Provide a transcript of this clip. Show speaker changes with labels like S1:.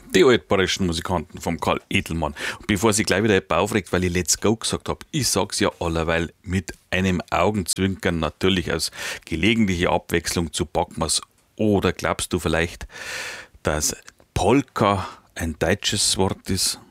S1: Die altbayerischen Musikanten vom Karl Edelmann. Und bevor sich gleich wieder jemand aufregt, weil ich Let's Go gesagt habe, ich sag's ja allerweil mit einem Augenzwinkern, natürlich als gelegentliche Abwechslung zu Backmas. Oder glaubst du vielleicht, dass Polka ein deutsches Wort ist?